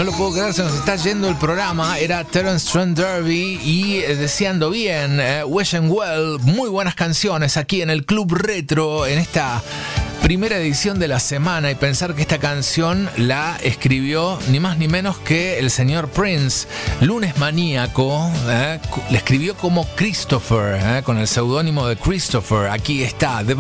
No lo puedo creer, se nos está yendo el programa. Era Terence Trent D'Arby y Deseando Bien, Wish and Well. Muy buenas canciones aquí en el Club Retro, en esta primera edición de la semana. Y pensar que esta canción la escribió ni más ni menos que el señor Prince. Lunes Maníaco, la escribió como Christopher, con el seudónimo de Christopher. Aquí está, The